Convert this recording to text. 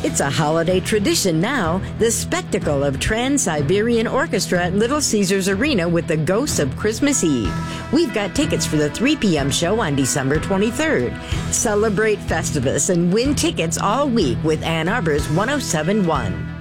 It's a holiday tradition now, the spectacle of Trans-Siberian Orchestra at Little Caesars Arena with the Ghosts of Christmas Eve. We've got tickets for the 3 p.m. show on December 23rd. Celebrate Festivus and win tickets all week with Ann Arbor's 1071.